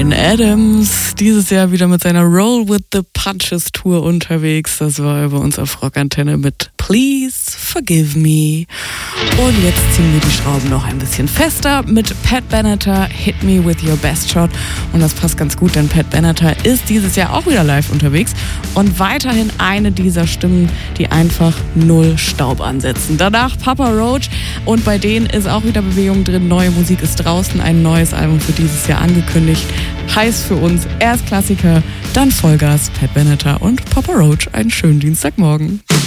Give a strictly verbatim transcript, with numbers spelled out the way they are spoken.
Bryan Adams, dieses Jahr wieder mit seiner Roll with the Punches Tour unterwegs. Das war bei uns auf Rockantenne mit Please Forgive Me. Und jetzt ziehen wir die Schrauben noch ein bisschen fester mit Pat Benatar, Hit Me With Your Best Shot. Und das passt ganz gut, denn Pat Benatar ist dieses Jahr auch wieder live unterwegs und weiterhin eine dieser Stimmen, die einfach null Staub ansetzen. Danach Papa Roach und bei denen ist auch wieder Bewegung drin. Neue Musik ist draußen, ein neues Album für dieses Jahr angekündigt. Heißt für uns erst Klassiker, dann Vollgas, Pat Benatar und Papa Roach. Einen schönen Dienstagmorgen.